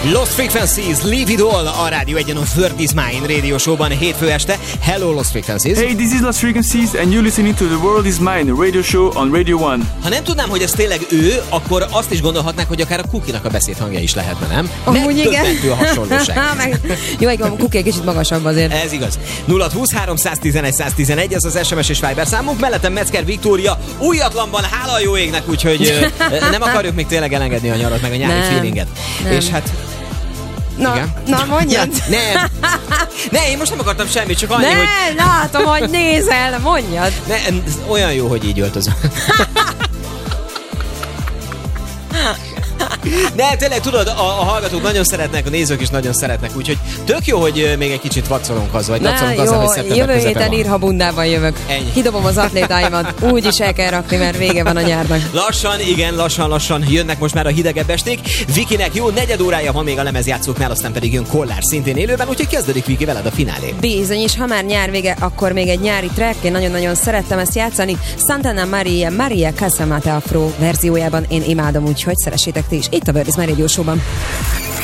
Lost Frequencies, Leave It All a Rádió Egyen a World Is Mine Radio Show-ban hétfő este. Hello Lost Frequencies! Hey, this is Lost Frequencies and you're listening to the World Is Mine Radio Show on Radio 1. Ha nem tudnám, hogy ez tényleg ő, akkor azt is gondolhatnák, hogy akár a Cookie-nak a beszédhangja is lehetne, nem? Megdöbbentő a hasonlóság. Jó, a Cookie egy kicsit magasabb azért. Ez igaz. 0-20 311 111, ez az SMS és Viber számunk. Mellettem Metzger Viktória újatlanban, hála a jó égnek, úgyhogy nem akarjuk még tényleg elengedni a nyarat, meg a nyári feelinget. És hát Na, mondjad. Nem, én most nem akartam semmit, csak annyi, hogy... látom, hogy nézel, mondjad. Olyan jó, hogy így öltözöm. De tényleg tudod, a hallgatók nagyon szeretnek, a nézők is nagyon szeretnek, úgyhogy tök jó, hogy még egy kicsit vaccolunk azzal, hogy hogy szeptember jövő héten van. írha bundában jövök. Ennyi. Kidobom az atlétáimat, úgy is el kell rakni, mert vége van a nyárnak. Lassan jönnek most már a hidegebb esték. Vikinek jó negyed órája van még a lemezjátszóknál, aztán pedig jön Kollár szintén élőben, úgyhogy kezdődik Viki veled a finálé. Bizony, és ha már nyár vége, akkor még egy nyári track, én nagyon-nagyon szerettem ezt játszani. Santana Maria Casamata Afro verziójában én imádom, úgyhogy szeressétek ti is itt a World Is Mine Radio Show-ban.